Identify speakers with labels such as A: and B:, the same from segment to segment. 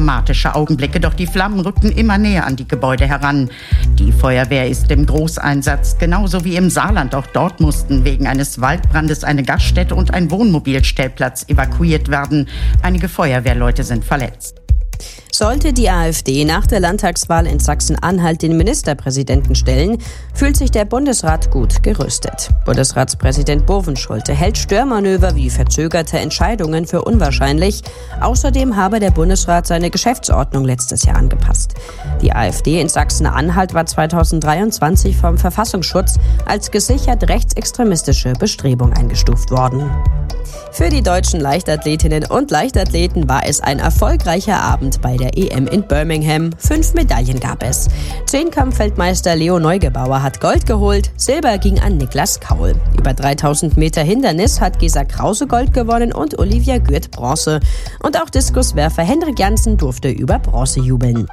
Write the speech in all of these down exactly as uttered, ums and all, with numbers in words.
A: dramatische Augenblicke, doch die Flammen rückten immer näher an die Gebäude heran. Die Feuerwehr ist im Großeinsatz, genauso wie im Saarland. Auch dort mussten wegen eines Waldbrandes eine Gaststätte und ein Wohnmobilstellplatz evakuiert werden. Einige Feuerwehrleute sind verletzt.
B: Sollte die AfD nach der Landtagswahl in Sachsen-Anhalt den Ministerpräsidenten stellen, fühlt sich der Bundesrat gut gerüstet. Bundesratspräsident Bovenschulte hält Störmanöver wie verzögerte Entscheidungen für unwahrscheinlich. Außerdem habe der Bundesrat seine Geschäftsordnung letztes Jahr angepasst. Die AfD in Sachsen-Anhalt war zweitausenddreiundzwanzig vom Verfassungsschutz als gesichert rechtsextremistische Bestrebung eingestuft worden. Für die deutschen Leichtathletinnen und Leichtathleten war es ein erfolgreicher Abend bei der E M in Birmingham. Fünf Medaillen gab es. Zehnkampf-Weltmeister Leo Neugebauer hat Gold geholt, Silber ging an Niklas Kaul. Über dreitausend Meter Hindernis hat Gesa Krause Gold gewonnen und Olivia Gürt Bronze. Und auch Diskuswerfer Hendrik Jansen durfte über Bronze jubeln.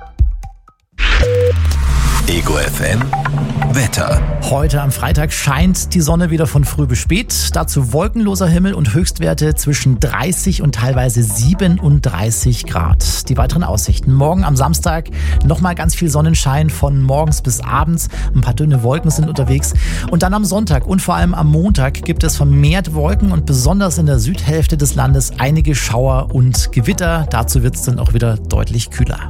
C: Ego F M Wetter.
D: Heute am Freitag scheint die Sonne wieder von früh bis spät. Dazu wolkenloser Himmel und Höchstwerte zwischen dreißig und teilweise siebenunddreißig Grad. Die weiteren Aussichten. Morgen am Samstag nochmal ganz viel Sonnenschein von morgens bis abends. Ein paar dünne Wolken sind unterwegs. Und dann am Sonntag und vor allem am Montag gibt es vermehrt Wolken und besonders in der Südhälfte des Landes einige Schauer und Gewitter. Dazu wird es dann auch wieder deutlich kühler.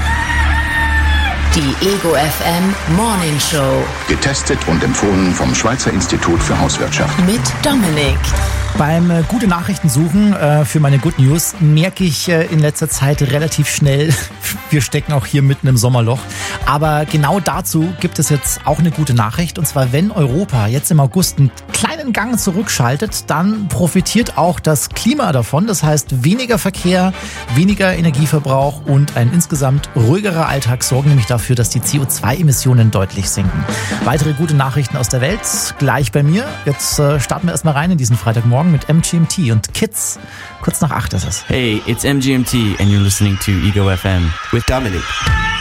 E: Die Ego F M Morning Show.
C: Getestet und empfohlen vom Schweizer Institut für Hauswirtschaft.
E: Mit Dominik.
D: Beim äh, gute Nachrichten suchen äh, für meine Good News merke ich äh, in letzter Zeit relativ schnell, wir stecken auch hier mitten im Sommerloch. Aber genau dazu gibt es jetzt auch eine gute Nachricht. Und zwar, wenn Europa jetzt im August einen kleinen Gang zurückschaltet, dann profitiert auch das Klima davon. Das heißt, weniger Verkehr, weniger Energieverbrauch und ein insgesamt ruhigerer Alltag sorgen nämlich dafür, dass die C O zwei Emissionen deutlich sinken. Weitere gute Nachrichten aus der Welt gleich bei mir. Jetzt äh, starten wir erstmal rein in diesen Freitagmorgen mit M G M T und Kids. Kurz nach acht ist es.
F: Hey, it's M G M T and you're listening to Ego F M
C: with Dominik.